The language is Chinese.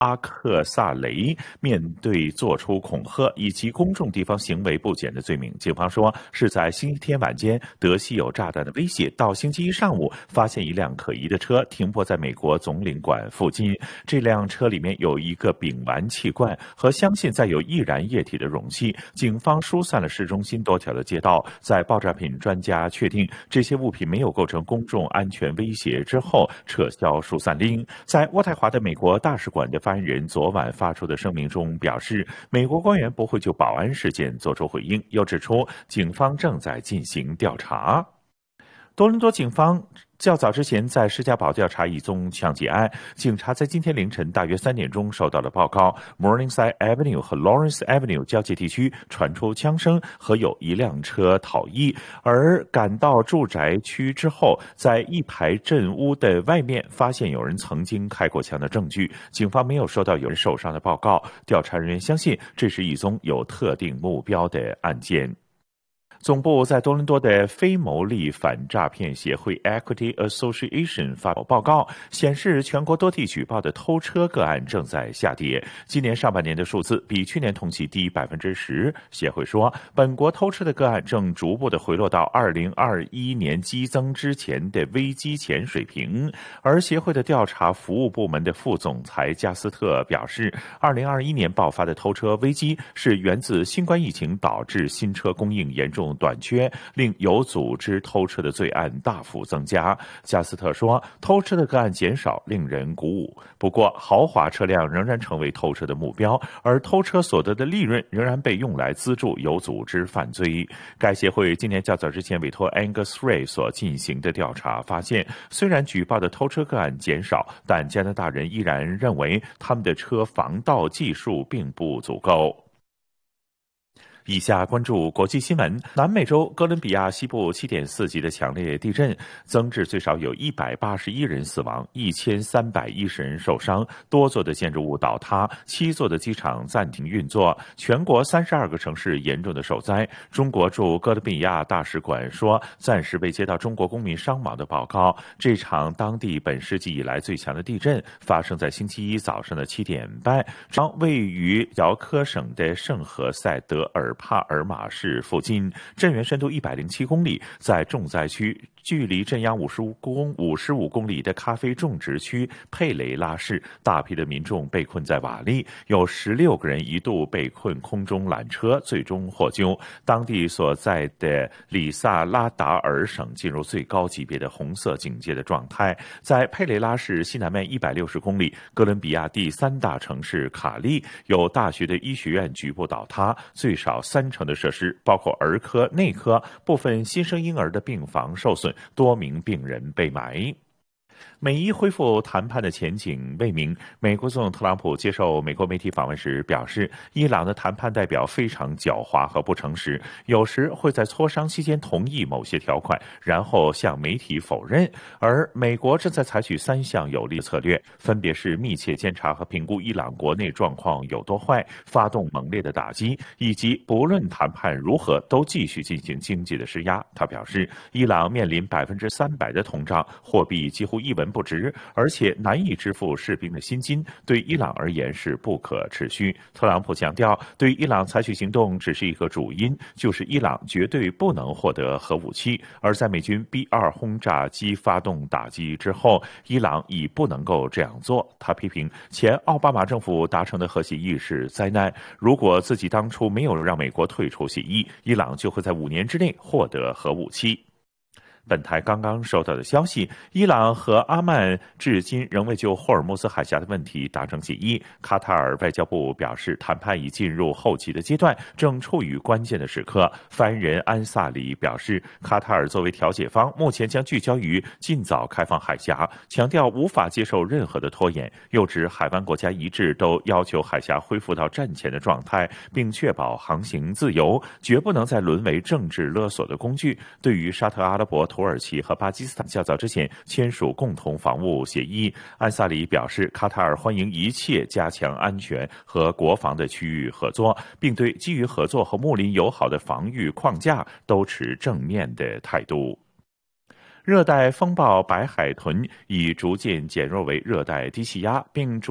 阿克萨雷面对作出恐吓以及公众地方行为不检的罪名。警方说，是在星期天晚间得悉有炸弹的威胁，到星期一上午发现一辆可疑的车停泊在美国总领馆附近。这辆车里面有一个丙烷气罐和相信载有易燃液体的容器。警方疏散了市中心多条的街道。在爆炸品专家确定这些物品没有构成公众安全威胁之后，撤销疏散令。在渥太华的美国大使馆的发言人昨晚发出的声明中表示，美国官员不会就保安事件作出回应，又指出警方正在进行调查。多伦多警方较早之前在施加堡调查一宗抢劫案，警察在今天凌晨大约3点钟收到了报告 ，Morningside Avenue 和 Lawrence Avenue 交界地区传出枪声和有一辆车逃逸，而赶到住宅区之后，在一排镇屋的外面发现有人曾经开过枪的证据。警方没有收到有人受伤的报告，调查人员相信这是一宗有特定目标的案件。总部在多伦多的非牟利反诈骗协会 Equity Association 发布报告，显示全国多地举报的偷车个案正在下跌。今年上半年的数字比去年同期低10%。协会说，本国偷车的个案正逐步的回落到2021年激增之前的危机前水平。而协会的调查服务部门的副总裁加斯特表示，2021年爆发的偷车危机是源自新冠疫情导致新车供应严重短缺，令有组织偷车的罪案大幅增加。加斯特说，偷车的个案减少令人鼓舞，不过豪华车辆仍然成为偷车的目标，而偷车所得的利润仍然被用来资助有组织犯罪。该协会今年较早之前委托 Angus Ray 所进行的调查发现，虽然举报的偷车个案减少，但加拿大人依然认为他们的车防盗技术并不足够。以下关注国际新闻。南美洲哥伦比亚西部7.4级的强烈地震，增至最少有181人死亡，1310人受伤，多座的建筑物倒塌，7座的机场暂停运作，全国32个城市严重的受灾。中国驻哥伦比亚大使馆说，暂时未接到中国公民伤亡的报告。这场当地本世纪以来最强的地震发生在星期一早上的7点半，位于姚科省的圣何塞德尔帕尔马市附近，震源深度107公里，在重灾区距离震央55公里的咖啡种植区佩雷拉市，大批的民众被困在瓦砾，有16个人一度被困空中缆车，最终获救。当地所在的里萨拉达尔省进入最高级别的红色警戒的状态。在佩雷拉市西南面160公里，哥伦比亚第3大城市卡利有大学的医学院局部倒塌，最少30%的设施，包括儿科、内科、部分新生婴儿的病房受损，多名病人被埋。美伊恢复谈判的前景未明。美国总统特朗普接受美国媒体访问时表示，伊朗的谈判代表非常狡猾和不诚实，有时会在磋商期间同意某些条款，然后向媒体否认。而美国正在采取3项有力策略，分别是密切监察和评估伊朗国内状况有多坏，发动猛烈的打击，以及不论谈判如何都继续进行经济的施压。他表示，伊朗面临300%的通胀，货币几乎一文不值，而且难以支付士兵的薪金，对伊朗而言是不可持续。特朗普强调，对伊朗采取行动只是一个主因，就是伊朗绝对不能获得核武器。而在美军 B-2轰炸机发动打击之后，伊朗已不能够这样做。他批评前奥巴马政府达成的核协议是灾难，如果自己当初没有让美国退出协议，伊朗就会在5年之内获得核武器。本台刚刚收到的消息，伊朗和阿曼至今仍未就霍尔木兹海峡的问题达成协议。卡塔尔外交部表示，谈判已进入后期的阶段，正处于关键的时刻。发言人安萨里表示，卡塔尔作为调解方，目前将聚焦于尽早开放海峡，强调无法接受任何的拖延，又指海湾国家一致都要求海峡恢复到战前的状态，并确保航行自由，绝不能再沦为政治勒索的工具。对于沙特阿拉伯、土耳其和巴基斯坦较早之前签署共同防务协议，安萨里表示，卡塔尔欢迎一切加强安全和国防的区域合作，并对基于合作和睦邻友好的防御框架都持正面的态度。热带风暴白海豚已逐渐减弱为热带低气压，并